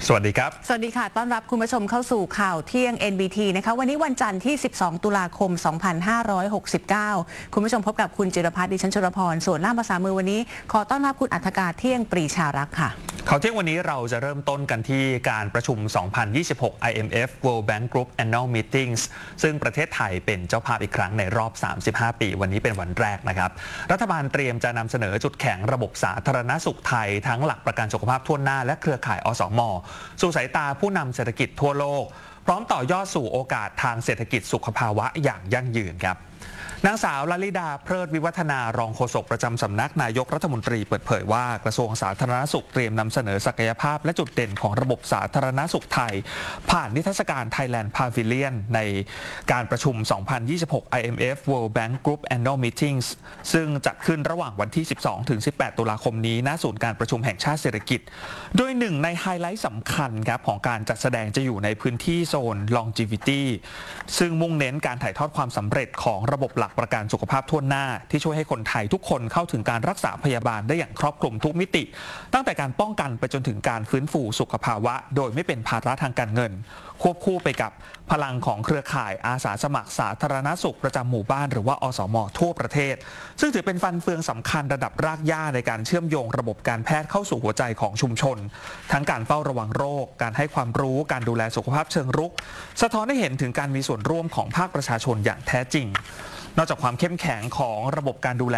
สวัสดีครับสวัสดีค่ะต้อนรับคุณผู้ชมเข้าสู่ข่าวเที่ยง NBT นะคะวันนี้วันจันทร์ที่ 12 ตุลาคม 2569 คุณผู้ชมพบกับคุณจิรพัฒน์ดิฉันชลพรส่วนล่ามภาษามือวันนี้ขอต้อนรับคุณอัธการเที่ยงปรีชารักษ์ค่ะข่าวเที่ยงวันนี้เราจะเริ่มต้นกันที่การประชุม 2026 IMF World Bank Group Annual Meetings ซึ่งประเทศไทยเป็นเจ้าภาพอีกครั้งในรอบ 35 ปีวันนี้เป็นวันแรกนะครับรัฐบาลเตรียมจะนำเสนอจุดแข็งระบบสาธารณสุขไทยทั้งหลักประกันสุขภาพทั่วหน้าและเครือข่ายอสม.สู่สายตาผู้นำเศรษฐกิจทั่วโลกพร้อมต่อยอดสู่โอกาสทางเศรษฐกิจสุขภาวะอย่างยั่งยืนครับนางสาวลลิดาเพลิดวิวัฒนารองโฆษกประจำสำนักนายกรัฐมนตรีเปิดเผยว่ากระทรวงสาธารณสุขเตรียมนำเสนอศักยภาพและจุดเด่นของระบบสาธารณสุขไทยผ่านนิทรรศการ Thailand Pavilion ในการประชุม 2026 IMF World Bank Group Annual Meetings ซึ่งจัดขึ้นระหว่างวันที่ 12-18 ตุลาคมนี้ณศูนย์การประชุมแห่งชาติเศรษฐกิจโดยหนึ่งในไฮไลท์สำคัญครับของการจัดแสดงจะอยู่ในพื้นที่โซน Longevity ซึ่งมุ่งเน้นการถ่ายทอดความสำเร็จของระบบหลักประกันสุขภาพทั่วหน้าที่ช่วยให้คนไทยทุกคนเข้าถึงการรักษาพยาบาลได้อย่างครอบคลุมทุกมิติตั้งแต่การป้องกันไปจนถึงการฟื้นฟูสุขภาวะโดยไม่เป็นภาระทางการเงินควบคู่ไปกับพลังของเครือข่ายอาสาสมัครสาธารณสุขประจำหมู่บ้านหรือว่าอสม.ทั่วประเทศซึ่งถือเป็นฟันเฟืองสำคัญระดับรากหญ้าในการเชื่อมโยงระบบการแพทย์เข้าสู่หัวใจของชุมชนทั้งการเฝ้าระวังโรคการให้ความรู้การดูแลสุขภาพเชิงรุกสะท้อนให้เห็นถึงการมีส่วนร่วมของภาคประชาชนอย่างแท้จริงนอกจากความเข้มแข็งของระบบการดูแล